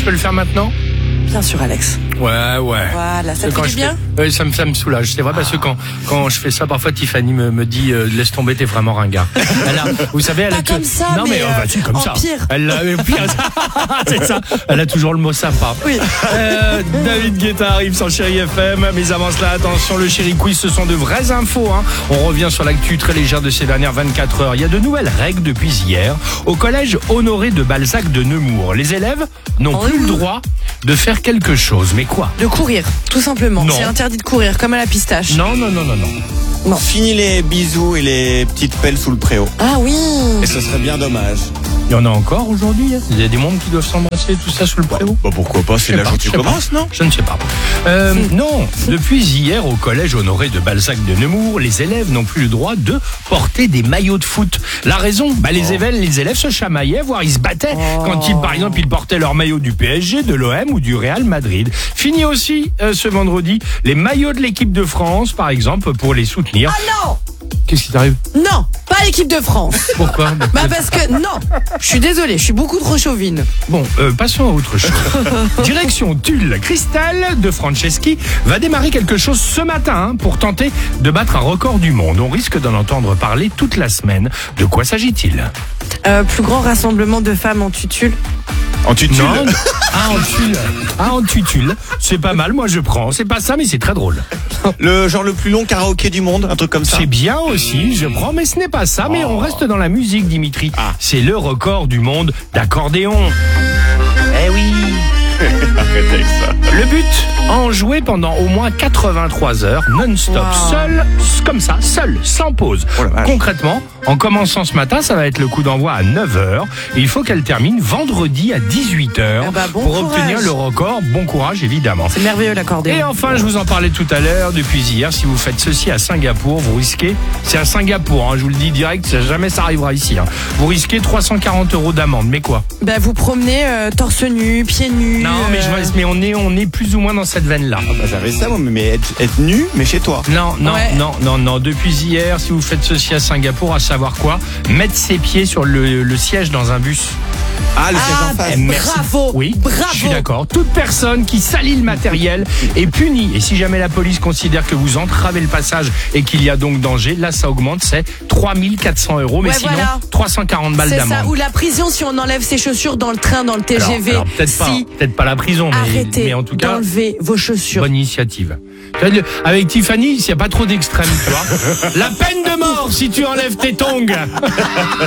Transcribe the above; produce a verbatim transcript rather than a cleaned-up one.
peux le faire maintenant? Bien sûr, Alex. Ouais, ouais. Voilà, ça te Quand fait je du bien fais- Oui, ça me, ça me soulage. C'est vrai, parce que quand, quand je fais ça, parfois Tiffany me, me dit euh, laisse tomber, t'es vraiment ringard. Elle a, vous savez, elle Pas a comme que- ça, non, mais, mais, euh, euh, bah, si, comme en ça. pire. Elle a, euh, pire. C'est ça. Elle a toujours le mot sympa. Oui. Euh, David Guetta arrive sur Chéri F M. Mais avant cela, attention, le Chéri Quiz, ce sont de vraies infos. Hein. On revient sur l'actu très légère de ces dernières vingt-quatre heures. Il y a de nouvelles règles depuis hier. Au collège Honoré de Balzac de Nemours, les élèves n'ont Oh plus oui. le droit de faire quelque chose. Mais quoi? De courir, tout simplement. Non. C'est interdit de courir, comme à la pistache. Non, non, non, non, non. Non. Fini les bisous et les petites pelles sous le préau. Ah oui. Et ce serait bien dommage. Il y en a encore aujourd'hui. Hein. Il y a des mondes qui doivent s'embrasser, tout ça sous le préau. Bah pourquoi pas, c'est Je sais là pas, où tu je sais commences, non? Je ne sais pas. Euh, non, depuis hier au collège Honoré de Balzac de Nemours, les élèves n'ont plus le droit de porter des maillots de foot. La raison, bah les, Oh. élèves, les élèves se chamaillaient, voire ils se battaient Oh. quand ils, par exemple, ils portaient leur maillot du P S G, de l'O M ou du Real Madrid. Fini aussi euh, ce vendredi les maillots de l'équipe de France, par exemple, pour les soutenir. Ah non. Qu'est-ce qui t'arrive? Non, pas l'équipe de France. Pourquoi? Bah parce que non, je suis désolée, je suis beaucoup trop chauvine. Bon, euh, passons à autre chose. Direction Tulle. Christelle de Franceschi va démarrer quelque chose ce matin hein, pour tenter de battre un record du monde. On risque d'en entendre parler toute la semaine. De quoi s'agit-il? Euh, plus grand rassemblement de femmes en tutule. En tutule. Non. Ah, en tulle. Ah, en tutule. C'est pas mal, moi je prends. C'est pas ça, mais c'est très drôle. Le genre le plus long karaoké du monde, un truc comme ça. C'est bien aussi, je prends, mais ce n'est pas ça. Mais on reste dans la musique, Dimitri. Ah. C'est le record du monde d'accordéon. Eh oui. Arrêtez avec ça. Le but, en jouer pendant au moins quatre-vingt-trois heures, non-stop, Wow. seul, comme ça, seul, sans pause. Oh la vache. Concrètement, en commençant ce matin, ça va être le coup d'envoi à neuf heures. Et il faut qu'elle termine vendredi à dix-huit heures Ah bah, bon pour courage. obtenir le record. Bon courage, évidemment. C'est merveilleux l'accordéon. Et enfin, je vous en parlais tout à l'heure, depuis hier, si vous faites ceci à Singapour, vous risquez, c'est à Singapour, hein, je vous le dis direct, ça- jamais ça arrivera ici, hein. Vous risquez trois cent quarante euros d'amende, mais quoi? Bah vous promenez euh, torse nu, pieds nus. Non, mais, je euh, vois, mais on est, on est plus ou moins dans cette veine-là. Ah bah j'avais ça, moi, mais être, être nu, mais chez toi. Non, non, Ouais. non, non, non. Depuis hier, si vous faites ceci à Singapour, à savoir quoi? Mettre ses pieds sur le, le siège dans un bus. Ah, le siège Ah, en face. Eh, merci. bravo, Oui, bravo. je suis d'accord. Toute personne qui salit le matériel est punie. Et si jamais la police considère que vous entravez le passage et qu'il y a donc danger, là, ça augmente, c'est trois mille quatre cents euros. Mais Ouais, sinon, voilà. trois cent quarante balles C'est ça, d'amende. ou la prison si on enlève ses chaussures dans le train, dans le T Alors, G V. alors, peut-être pas, si, peut-être pas la prison, mais, arrêtez mais en tout cas, d'enlever vos chaussures. bonne initiative. Tu vois, le- Avec Tiffany, il n'y a pas trop d'extrêmes, tu vois. La peine de mort si tu enlèves tes tongs.